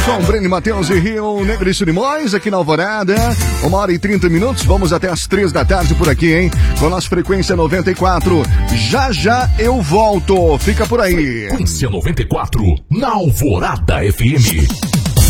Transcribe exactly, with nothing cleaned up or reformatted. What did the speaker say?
com Breno Matheus e Rio Negro e Limões aqui na Alvorada. Uma hora e trinta minutos, vamos até as três da tarde por aqui, hein? Com a nossa frequência noventa e quatro. Já já eu volto, fica por aí. Frequência noventa e quatro, na Alvorada F M.